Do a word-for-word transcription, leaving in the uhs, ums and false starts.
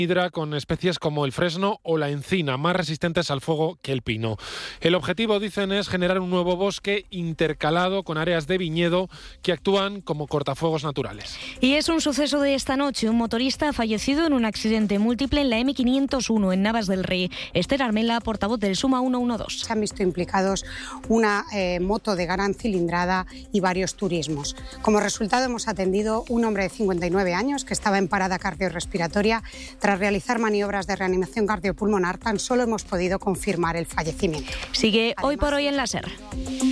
hidra con especies como el fresno o la encina, más resistentes al fuego que el pino. El objetivo, dicen, es generar un nuevo bosque intercalado con áreas de viñedo que actúan como cortafuegos naturales. Y es un suceso de esta noche. Un motorista ha fallecido en un accidente múltiple en la eme quinientos uno en Navas del Rey. Esther Armela, portavoz del Suma ciento doce. Se han visto implicados una eh, moto de gran cilindrada y varios turismos. Como resultado, hemos atendido un hombre de cincuenta y nueve años que estaba en parada cardiorrespiratoria. Tras realizar maniobras de reanimación cardiopulmonar, tan solo hemos podido confirmar el fallecimiento. Sigue Además, Hoy por Hoy en la SER.